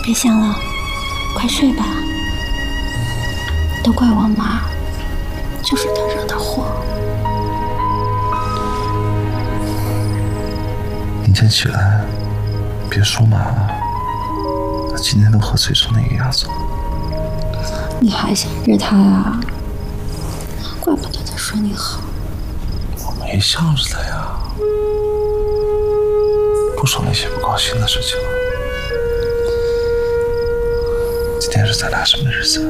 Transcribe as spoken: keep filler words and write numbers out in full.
别想了，快睡吧。都怪我妈，就是她惹的祸。 明天起来别说妈了，她今天都喝醉成那个样子。 你还想着她啊？怪不得她说你好。 我没向着她呀，不说那些不高兴的事情了。今天是咱俩什么日子？